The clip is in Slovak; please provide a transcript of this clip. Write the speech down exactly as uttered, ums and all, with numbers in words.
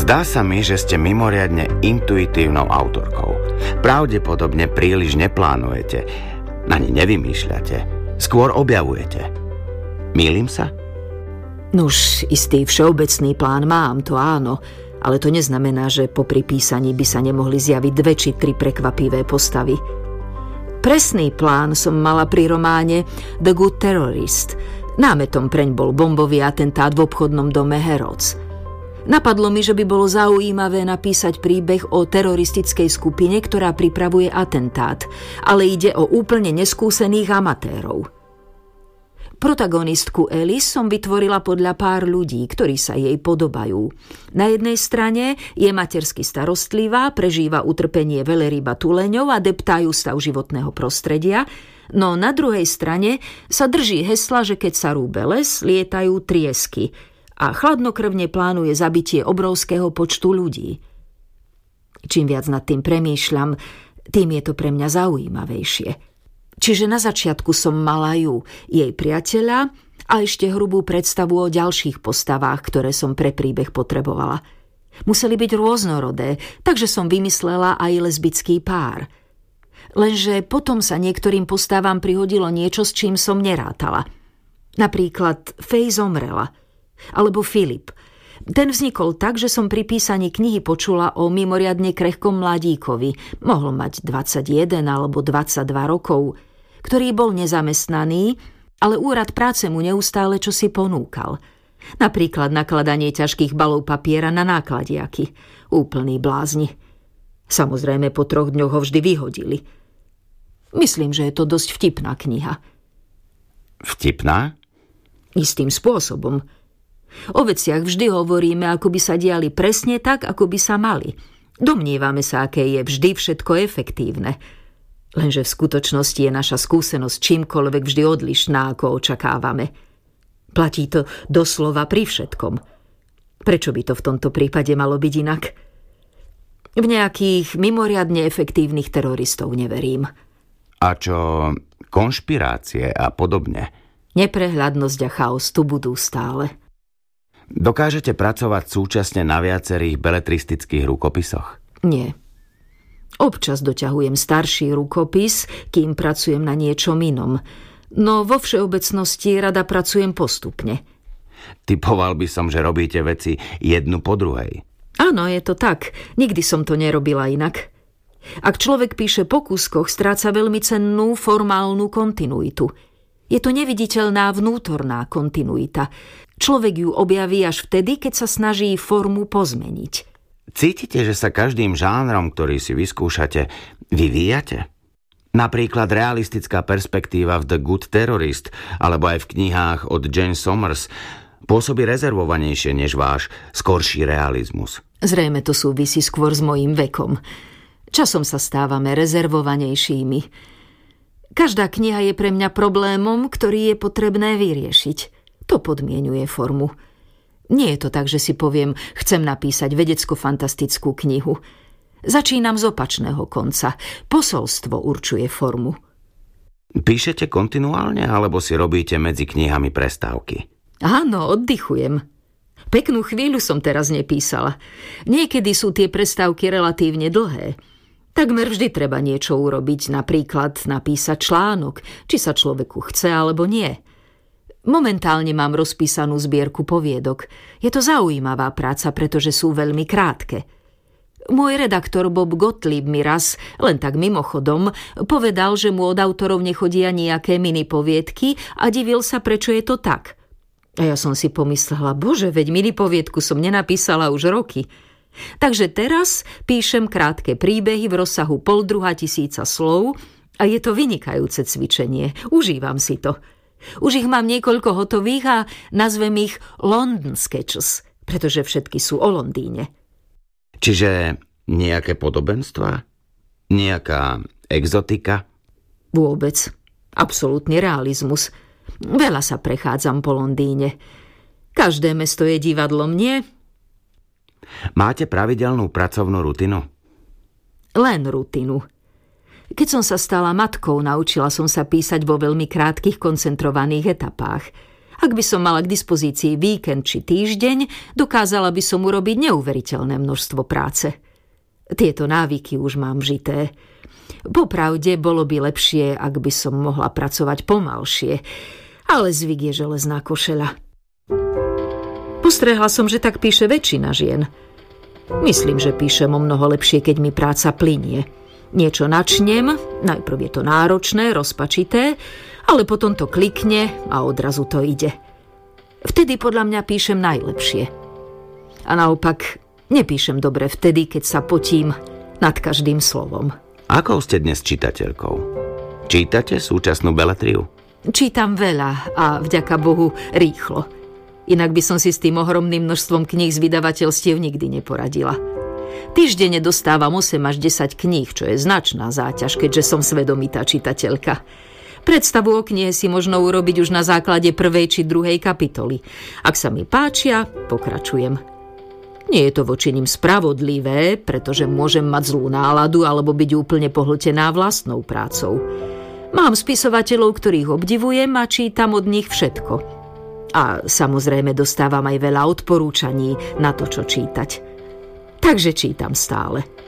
Zdá sa mi, že ste mimoriadne intuitívnou autorkou. Pravdepodobne príliš neplánujete, ani nevymýšľate, skôr objavujete. Mýlim sa? Nuž, istý všeobecný plán mám, to áno, ale to neznamená, že po pripísaní by sa nemohli zjaviť dve či tri prekvapivé postavy. Presný plán som mala pri románe The Good Terrorist. Námetom preň bol bombový atentát v obchodnom dome Harrods. Napadlo mi, že by bolo zaujímavé napísať príbeh o teroristickej skupine, ktorá pripravuje atentát, ale ide o úplne neskúsených amatérov. Protagonistku Alice som vytvorila podľa pár ľudí, ktorí sa jej podobajú. Na jednej strane je matersky starostlivá, prežíva utrpenie veleryba tuleňov a deptajú stav životného prostredia, no na druhej strane sa drží hesla, že keď sa rúbe les, lietajú triesky a chladnokrvne plánuje zabitie obrovského počtu ľudí. Čím viac nad tým premýšľam, tým je to pre mňa zaujímavejšie. Čiže na začiatku som mala ju, jej priateľa a ešte hrubú predstavu o ďalších postavách, ktoré som pre príbeh potrebovala. Museli byť rôznorodé, takže som vymyslela aj lesbický pár. Lenže potom sa niektorým postavám prihodilo niečo, s čím som nerátala. Napríklad Faye zomrela, alebo Filip. Ten vznikol tak, že som pri písaní knihy počula o mimoriadne krehkom mladíkovi, mohol mať dvadsaťjeden alebo dvadsaťdva rokov, ktorý bol nezamestnaný, ale úrad práce mu neustále čosi ponúkal. Napríklad nakladanie ťažkých balov papiera na nákladiaky. Úplný blázni. Samozrejme, po troch dňoch ho vždy vyhodili. Myslím, že je to dosť vtipná kniha. Vtipná? Istým spôsobom. O veciach vždy hovoríme, ako by sa diali presne tak, ako by sa mali. Domnievame sa, aké je vždy všetko efektívne. Lenže v skutočnosti je naša skúsenosť čímkoľvek vždy odlišná, ako očakávame. Platí to doslova pri všetkom. Prečo by to v tomto prípade malo byť inak? V nejakých mimoriadne efektívnych teroristov neverím. A čo konšpirácie a podobne? Neprehľadnosť a chaos tu budú stále. Dokážete pracovať súčasne na viacerých beletristických rukopisoch? Nie. Občas doťahujem starší rukopis, kým pracujem na niečom inom. No vo všeobecnosti rada pracujem postupne. Typoval by som, že robíte veci jednu po druhej. Áno, je to tak. Nikdy som to nerobila inak. Ak človek píše po kúskoch, stráca veľmi cennú formálnu kontinuitu. Je to neviditeľná vnútorná kontinuita. Človek ju objaví až vtedy, keď sa snaží formu pozmeniť. Cítite, že sa každým žánrom, ktorý si vyskúšate, vyvíjate? Napríklad realistická perspektíva v The Good Terrorist alebo aj v knihách od Jane Sommers pôsobí rezervovanejšie než váš skorší realizmus. Zrejme to súvisí skôr s mojím vekom. Časom sa stávame rezervovanejšími. Každá kniha je pre mňa problémom, ktorý je potrebné vyriešiť. To podmienuje formu. Nie je to tak, že si poviem, chcem napísať vedecko-fantastickú knihu. Začínam z opačného konca. Posolstvo určuje formu. Píšete kontinuálne, alebo si robíte medzi knihami prestávky? Áno, oddychujem. Peknú chvíľu som teraz nepísala. Niekedy sú tie prestávky relatívne dlhé. Takmer vždy treba niečo urobiť, napríklad napísať článok, či sa človeku chce alebo nie. Momentálne mám rozpísanú zbierku poviedok. Je to zaujímavá práca, pretože sú veľmi krátke. Môj redaktor Bob Gottlieb mi raz, len tak mimochodom, povedal, že mu od autorov nechodia nejaké mini poviedky a divil sa, prečo je to tak. A ja som si pomyslela, bože, veď mini poviedku som nenapísala už roky. Takže teraz píšem krátke príbehy v rozsahu poldruha tisíca slov a je to vynikajúce cvičenie. Užívam si to. Už ich mám niekoľko hotových a nazvem ich London Sketches, pretože všetky sú o Londýne. Čiže nejaké podobenstva? Nejaká exotika? Vôbec. Absolútny realizmus. Veľa sa prechádzam po Londýne. Každé mesto je divadlom, nie? Máte pravidelnú pracovnú rutinu? Len rutinu. Keď som sa stala matkou, naučila som sa písať vo veľmi krátkych koncentrovaných etapách. Ak by som mala k dispozícii víkend či týždeň, dokázala by som urobiť neuveriteľné množstvo práce. Tieto návyky už mám vžité. Popravde, bolo by lepšie, ak by som mohla pracovať pomalšie, ale zvyk je železná košeľa. Postrehla som, že tak píše väčšina žien. Myslím, že píšem o mnoho lepšie, keď mi práca plynie. Niečo načnem, najprv je to náročné, rozpačité, ale potom to klikne a odrazu to ide. Vtedy podľa mňa píšem najlepšie. A naopak, nepíšem dobre vtedy, keď sa potím nad každým slovom. Akou ste dnes čitateľkou? Čítate súčasnú beletriu? Čítam veľa a vďaka Bohu rýchlo. Inak by som si s tým ohromným množstvom kníh z vydavateľstiev nikdy neporadila. Týždenne dostávam osem až desať kníh, čo je značná záťaž, keďže som svedomitá čitateľka. Predstavu o knihe si možno urobiť už na základe prvej či druhej kapitoly. Ak sa mi páčia, pokračujem. Nie je to voči nim spravodlivé, pretože môžem mať zlú náladu alebo byť úplne pohltená vlastnou prácou. Mám spisovateľov, ktorých obdivujem a čítam od nich všetko. A samozrejme dostávam aj veľa odporúčaní na to, čo čítať. Takže čítam stále.